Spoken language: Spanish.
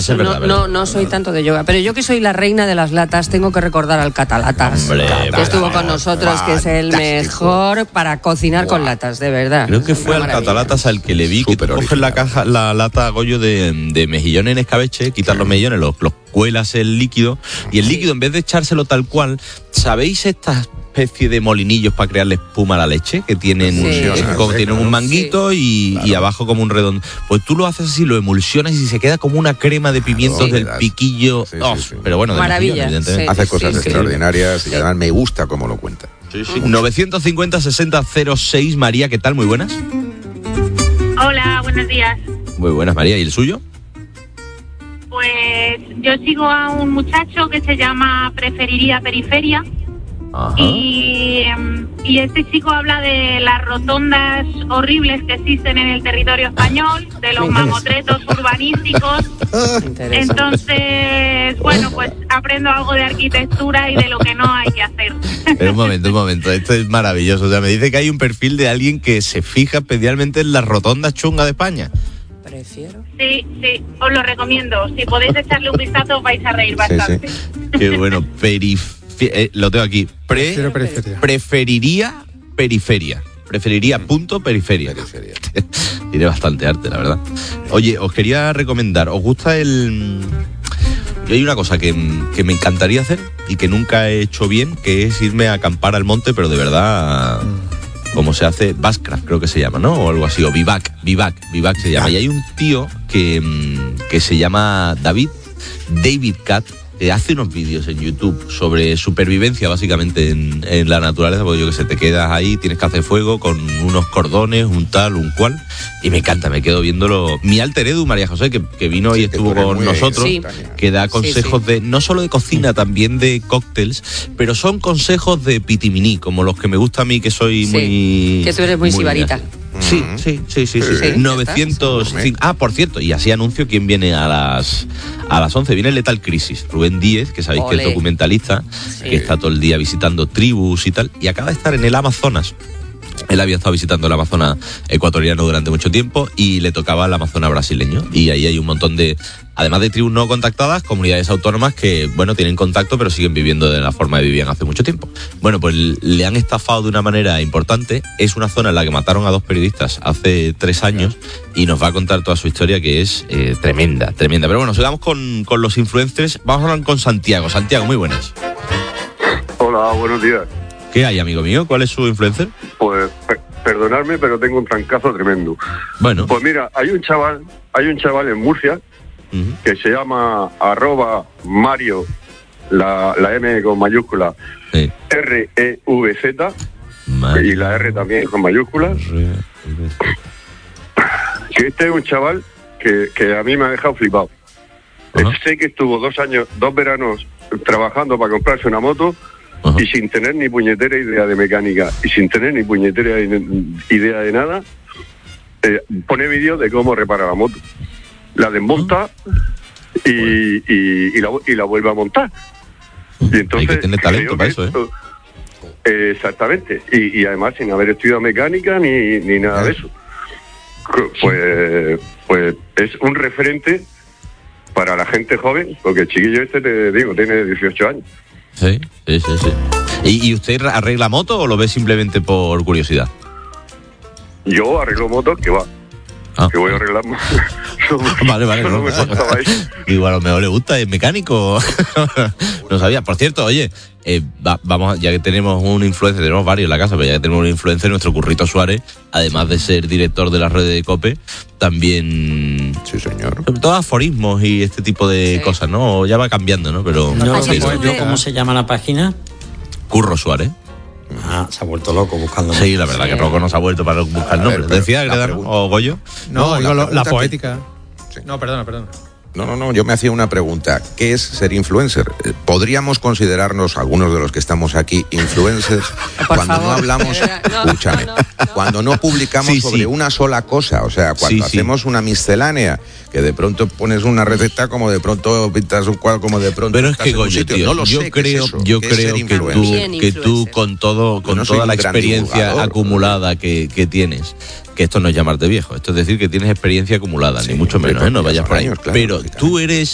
eso, no soy tanto de yoga. Pero yo que soy la reina de las latas, tengo que recordar al Catalatas, que estuvo con nosotros, que es el mejor para cocinar con latas, de verdad. Creo que fue al Catalatas al que le vi que coges la lata, Goyo, de mejillones en escabeche, quitas los mejillones, los cuelas el líquido, y el líquido, en vez de echárselo tal cual, ¿sabéis estas especie de molinillos para crearle espuma a la leche que tienen, tienen un manguito y abajo como un redondo? Pues tú lo haces así, lo emulsionas y se queda como una crema de pimientos del piquillo. Pero bueno, maravilla. Hace cosas extraordinarias y además me gusta cómo lo cuenta. 950-60-06. María, ¿qué tal? Muy buenas. Hola, buenos días. Muy buenas, María. ¿Y el suyo? Pues yo sigo a un muchacho que se llama Preferiría Periferia. Ajá. Y este chico habla de las rotondas horribles que existen en el territorio español, de los mamotretos urbanísticos. Entonces, bueno, pues aprendo algo de arquitectura y de lo que no hay que hacer. Pero un momento, esto es maravilloso. O sea, me dice que hay un perfil de alguien que se fija especialmente en las rotondas chungas de España. Prefiero. Sí, os lo recomiendo. Si podéis echarle un vistazo vais a reír bastante. Sí. Qué bueno, lo tengo aquí. Preferiría periferia. Preferiría punto periferia. Tiene bastante arte, la verdad. Oye, os quería recomendar, ¿os gusta el...? Yo hay una cosa que me encantaría hacer y que nunca he hecho bien, que es irme a acampar al monte, pero de verdad... Como se hace, Bushcraft creo que se llama, ¿no? O algo así, o Vivac se llama. Y hay un tío que se llama David Cat, que hace unos vídeos en YouTube sobre supervivencia básicamente en la naturaleza, porque yo que sé, te quedas ahí, tienes que hacer fuego con unos cordones, un tal, un cual, y me encanta, me quedo viéndolo. Mi alter Edu, María José, que vino y estuvo con nosotros, que da consejos de, no solo de cocina, también de cócteles, pero son consejos de pitiminí, como los que me gusta a mí, que soy muy... Que tú eres muy sibarita. Sí. 905. Por cierto, y así anuncio quién viene a las 11. Viene Lethal Crisis, Rubén Díez, que sabéis que es documentalista, que está todo el día visitando tribus y tal, y acaba de estar en el Amazonas. Él había estado visitando el Amazonas ecuatoriano durante mucho tiempo y le tocaba el Amazonas brasileño. Y ahí hay un montón de, además de tribus no contactadas, comunidades autónomas que, bueno, tienen contacto pero siguen viviendo de la forma que vivían hace mucho tiempo. Bueno, pues le han estafado de una manera importante. Es una zona en la que mataron a 2 periodistas hace 3 años y nos va a contar toda su historia, que es tremenda. Pero bueno, sigamos con los influencers. Vamos a hablar con Santiago. Santiago, muy buenas. Hola, buenos días. ¿Qué hay, amigo mío? ¿Cuál es su influencer? Pues, perdonadme, pero tengo un trancazo tremendo. Bueno. Pues mira, hay un chaval en Murcia que se llama @Mario, la M con mayúscula, REVZ, y la R también con mayúsculas. Que este es un chaval que a mí me ha dejado flipado. Sé que estuvo 2 veranos trabajando para comprarse una moto. Y sin tener ni puñetera idea de mecánica y sin tener ni puñetera idea de nada, pone vídeos de cómo repara la moto, la desmonta y la vuelve a montar. Y entonces, hay que tener talento para eso, exactamente, y además sin haber estudiado mecánica ni nada de eso. Pues es un referente para la gente joven, porque el chiquillo este, te digo, tiene 18 años. Sí. ¿Y usted arregla moto o lo ve simplemente por curiosidad? Yo arreglo motos, que va. Que voy a arreglar. Vale. No. Digo, a lo mejor le gusta, es mecánico. No sabía. Por cierto, oye, vamos, ya que tenemos un influencer, tenemos varios en la casa, pero ya que tenemos un influencer, nuestro Currito Suárez, además de ser director de las redes de COPE, también... Sí, señor. Sobre todo aforismos y este tipo de cosas, ¿no? Ya va cambiando, ¿no? Pero... ¿Cómo se llama la página? Curro Suárez. Se ha vuelto loco buscando. Sí, la verdad que Rocco nos ha vuelto para buscar el nombre. ¿Decía Gredano o Goyo? No, la poética. Sí. No, perdona. No, yo me hacía una pregunta. ¿Qué es ser influencer? ¿Podríamos considerarnos, algunos de los que estamos aquí, influencers cuando no hablamos, escúchame, cuando no publicamos sobre una sola cosa? O sea, cuando hacemos una miscelánea, que de pronto pones una receta, como de pronto pintas un cuadro, como de pronto... Pero es que, Goyo, tío, no lo sé, yo creo que tú con toda la experiencia acumulada que tienes, que esto no es llamarte viejo, esto es decir que tienes experiencia acumulada, ni mucho menos, no vayas por ahí. Claro, pero tú eres